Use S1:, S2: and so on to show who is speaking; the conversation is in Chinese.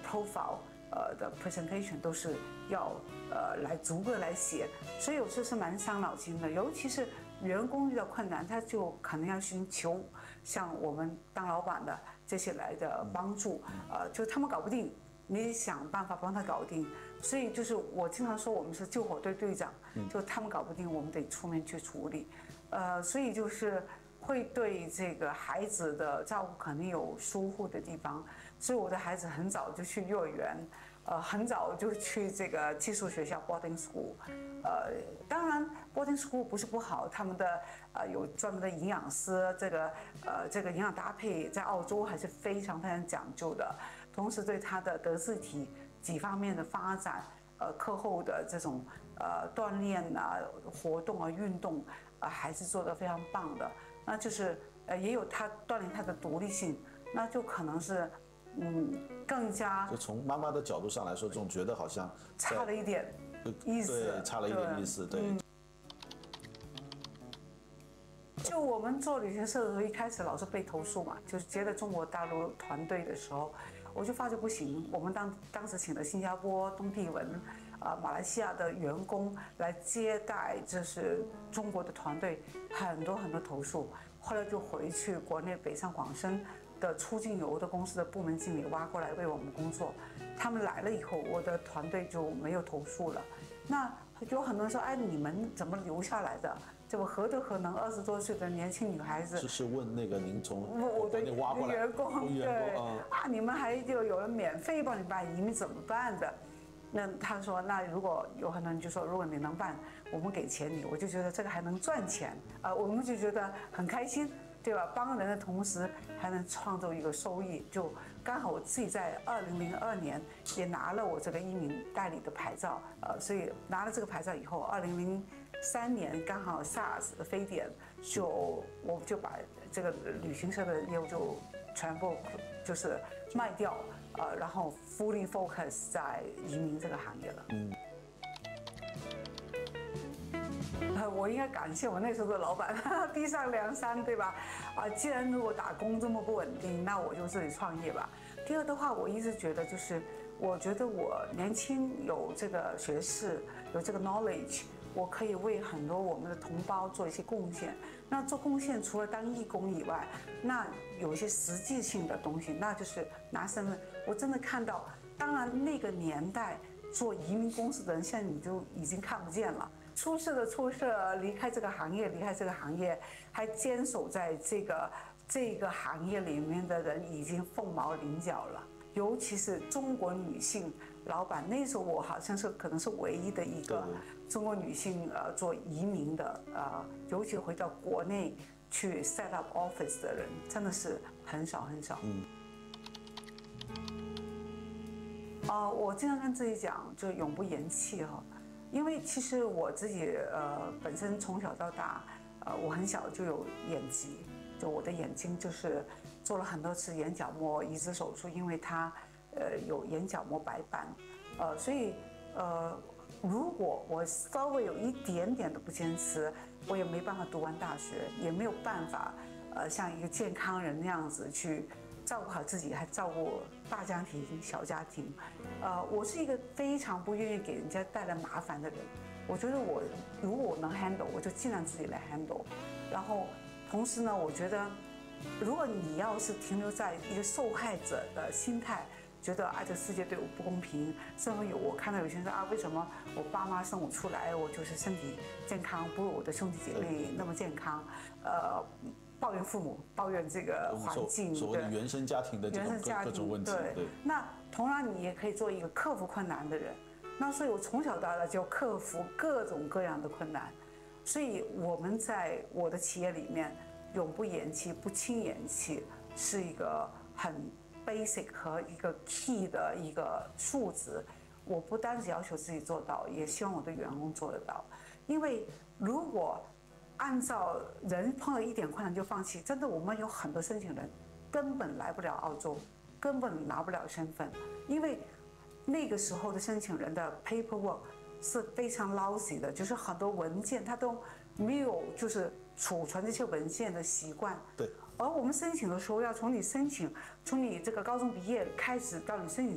S1: profile 的 presentation 都是要来逐个来写，所以有时候是蛮伤脑筋的，尤其是员工遇到困难，他就可能要寻求像我们当老板的这些来的帮助，就他们搞不定，你想办法帮他搞定。所以就是我经常说我们是救火队队长，就他们搞不定，我们得出面去处理。所以就是会对这个孩子的照顾可能有疏忽的地方，所以我的孩子很早就去幼儿园，很早就去这个寄宿学校 boarding school，当然 boarding school 不是不好，他们的有专门的营养师，这个营养搭配在澳洲还是非常非常讲究的，同时对他的德智体几方面的发展，课后的这种锻炼啊、活动啊、运动还是做得非常棒的。那就是也有他锻炼他的独立性，那就可能是更加
S2: 就从妈妈的角度上来说，总觉得好像
S1: 差了一点意思，
S2: 对，差了一点意思，对。
S1: 就我们做旅行社的时候，一开始老是被投诉嘛，就是接了中国大陆团队的时候，我就发觉不行。我们当时请了新加坡、东帝汶、马来西亚的员工来接待，这是中国的团队，很多投诉。后来就回去国内北上广深的出境游的公司的部门经理挖过来为我们工作。他们来了以后，我的团队就没有投诉了。那有很多人说，哎，你们怎么留下来的？这不何德何能？20多岁的年轻女孩子，
S2: 是问那个您从
S1: 我的
S2: 挖过来
S1: 员工，对你们还就有人免费帮你办移民怎么办的？那他说，那如果有很多人就说，如果你能办，我们给钱你，我就觉得这个还能赚钱，我们就觉得很开心，对吧？帮人的同时还能创造一个收益，就刚好我自己在2002年也拿了我这个移民代理的牌照，所以拿了这个牌照以后，2003年刚好 SARS 的非典，我就把这个旅行社的业务就全部就是卖掉，然后 fully focus 在移民这个行业了。我应该感谢我那时候的老板，逼上梁山，对吧？既然如果打工这么不稳定，那我就自己创业吧。第二的话，我一直觉得就是，我觉得我年轻有这个学识，有这个 knowledge， 我可以为很多我们的同胞做一些贡献。那做贡献除了当义工以外，那有一些实际性的东西，那就是拿身份。我真的看到，当然那个年代做移民公司的人，现在你就已经看不见了。出事的出事，离开这个行业，还坚守在这个行业里面的人已经凤毛麟角了。尤其是中国女性老板，那时候我好像是可能是唯一的一个中国女性做移民的尤其回到国内去 set up office 的人，真的是很少。我经常跟自己讲，就永不言弃哈。因为其实我自己本身从小到大，我很小就有眼疾，就我的眼睛就是做了很多次眼角膜移植手术，因为它有眼角膜白斑，所以如果我稍微有一点点的不坚持，我也没办法读完大学，也没有办法像一个健康人那样子去照顾好自己，还照顾大家庭、小家庭。我是一个非常不愿意给人家带来麻烦的人。我觉得如果我能 handle， 我就尽量自己来 handle。然后，同时呢，我觉得，如果你要是停留在一个受害者的心态，觉得这世界对我不公平，甚至我看到有些人说为什么我爸妈生我出来，我就是身体健康，不如我的兄弟姐妹那么健康，抱怨父母，抱怨这个环境，
S2: 所谓的原生家庭的这种各种问题。
S1: 对，那同样你也可以做一个克服困难的人。那所以我从小到大就克服各种各样的困难。所以我们在我的企业里面，永不言弃，不轻言弃，是一个很 basic 和一个 key 的一个数值。我不单只要求自己做到，也希望我的员工做得到。因为如果按照人碰到一点困难就放弃，真的我们有很多申请人根本来不了澳洲，根本拿不了身份，因为那个时候的申请人的 paperwork 是非常 lousy 的，就是很多文件他都没有就是储存这些文件的习惯。
S2: 对。
S1: 而我们申请的时候，要从你这个高中毕业开始到你申请